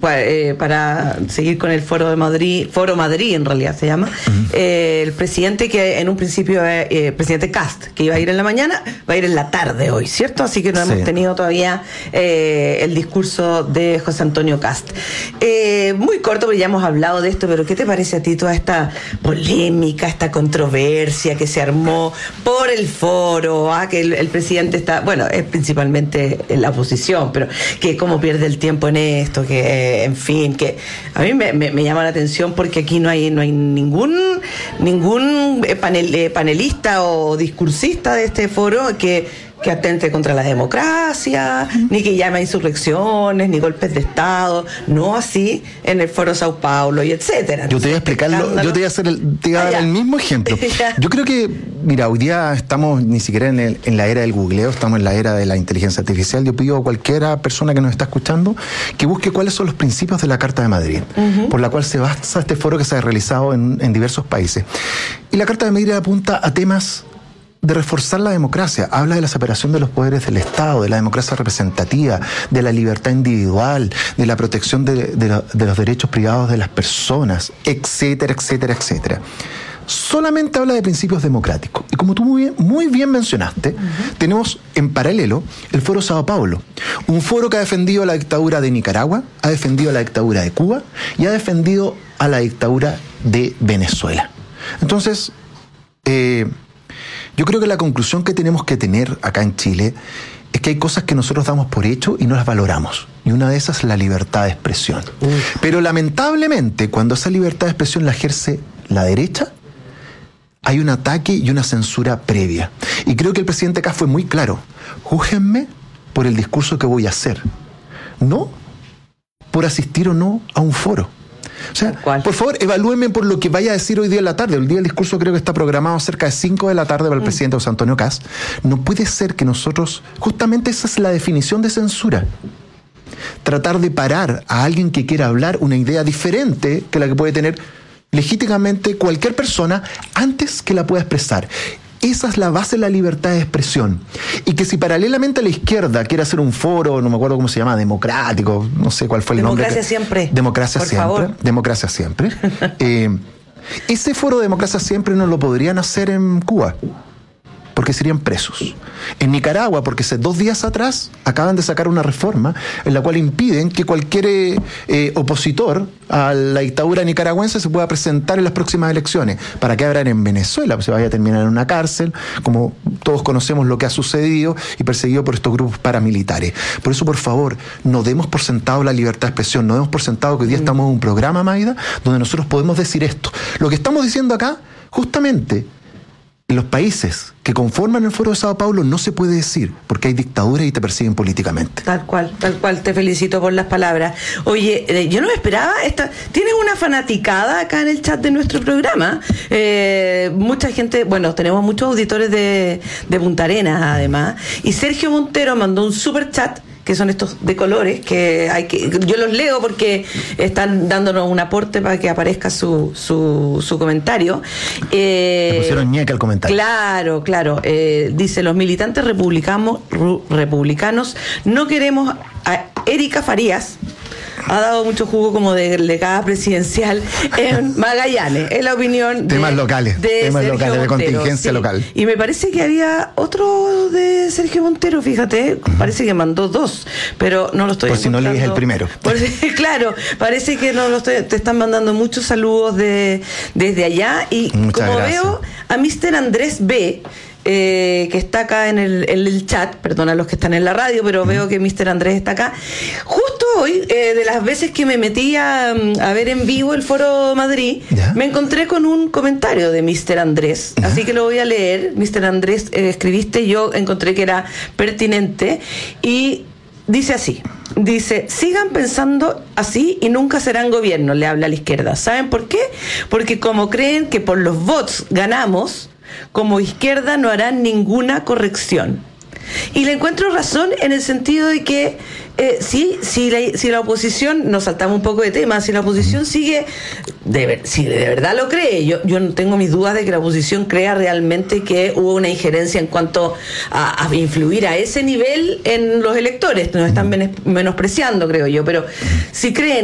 para seguir con el Foro Madrid en realidad se llama, el presidente que en un principio, presidente Kast, que iba a ir en la mañana, va a ir en la tarde hoy, ¿cierto? Así que no hemos tenido todavía el discurso de José Antonio Kast. Muy corto, porque ya hemos hablado de esto, pero ¿qué te parece a ti toda esta polémica, esta controversia que se armó por el foro? Que el presidente está, bueno, es principalmente en la oposición, pero que cómo pierde el tiempo en esto, que en fin, que a mí me llama la atención porque aquí no hay ningún panelista o discursista de este foro que atente contra la democracia, ni que llame a insurrecciones, ni golpes de Estado, no así en el Foro Sao Paulo y etcétera. Yo te voy a explicarlo, yo te voy a dar el mismo ejemplo. Yo creo que, mira, hoy día estamos ni siquiera en la era del googleo, estamos en la era de la inteligencia artificial. Yo pido a cualquiera persona que nos está escuchando que busque cuáles son los principios de la Carta de Madrid, por la cual se basa este foro que se ha realizado en diversos países. Y la Carta de Madrid apunta a temas de reforzar la democracia, habla de la separación de los poderes del Estado, de la democracia representativa, de la libertad individual, de la protección de los derechos privados de las personas, etcétera, etcétera, etcétera. Solamente habla de principios democráticos. Y como tú muy bien mencionaste, tenemos en paralelo el Foro Sao Paulo, un foro que ha defendido la dictadura de Nicaragua, ha defendido la dictadura de Cuba y ha defendido a la dictadura de Venezuela. Entonces, yo creo que la conclusión que tenemos que tener acá en Chile es que hay cosas que nosotros damos por hecho y no las valoramos. Y una de esas es la libertad de expresión. Pero lamentablemente, cuando esa libertad de expresión la ejerce la derecha, hay un ataque y una censura previa. Y creo que el presidente acá fue muy claro. Júzguenme por el discurso que voy a hacer, no por asistir o no a un foro. O sea, por favor, evalúenme por lo que vaya a decir hoy día en la tarde. El día del discurso creo que está programado cerca de 5 de la tarde para el presidente José Antonio Kast. No puede ser que nosotros, justamente esa es la definición de censura. Tratar de parar a alguien que quiera hablar una idea diferente que la que puede tener legítimamente cualquier persona antes que la pueda expresar. Esa es la base de la libertad de expresión. Y que si paralelamente a la izquierda quiere hacer un foro, no me acuerdo cómo se llama, democrático, no sé cuál fue el nombre. Democracia siempre. Democracia por siempre. Favor. Democracia siempre. Ese foro de democracia siempre no lo podrían hacer en Cuba, porque serían presos. En Nicaragua, porque hace 2 días atrás acaban de sacar una reforma en la cual impiden que cualquier opositor a la dictadura nicaragüense se pueda presentar en las próximas elecciones. ¿Para qué habrán en Venezuela? Pues se vaya a terminar en una cárcel, como todos conocemos lo que ha sucedido, y perseguido por estos grupos paramilitares. Por eso, por favor, no demos por sentado la libertad de expresión, no demos por sentado que hoy día estamos en un programa, Maida, donde nosotros podemos decir esto. Lo que estamos diciendo acá, justamente, en los países que conforman el Foro de Sao Paulo no se puede decir, porque hay dictaduras y te persiguen políticamente. Tal cual, te felicito por las palabras. Oye, yo no me esperaba tienes una fanaticada acá en el chat de nuestro programa. Mucha gente, bueno, tenemos muchos auditores de Punta Arenas además, y Sergio Montero mandó un super chat, que son estos de colores, yo los leo porque están dándonos un aporte para que aparezca su comentario. Le pusieron ñeca al comentario. Claro. Dice, los militantes republicanos no queremos a Erika Farías. Ha dado mucho jugo como delegada presidencial en Magallanes, es la opinión temas locales de contingencia local. Y me parece que había otro de Sergio Montero, fíjate, parece que mandó 2, pero no lo estoy por si no lees el primero. Claro, parece que no lo estoy, te están mandando muchos saludos desde allá, y muchas como gracias. veo a Mr. Andrés B., que está acá en el chat, perdona los que están en la radio, pero veo que Mr. Andrés está acá. Justo hoy, de las veces que me metí a ver en vivo el Foro Madrid, me encontré con un comentario de Mr. Andrés, así que lo voy a leer. Mr. Andrés, escribiste, yo encontré que era pertinente, y dice así. Dice, sigan pensando así y nunca serán gobierno, le habla a la izquierda. ¿Saben por qué? Porque como creen que por los votos ganamos, como izquierda no harán ninguna corrección. Y le encuentro razón en el sentido de que si la oposición, nos saltamos un poco de tema, si la oposición sigue, si de verdad lo cree, yo no tengo mis dudas de que la oposición crea realmente que hubo una injerencia en cuanto a influir a ese nivel en los electores, nos están menospreciando, creo yo, pero si creen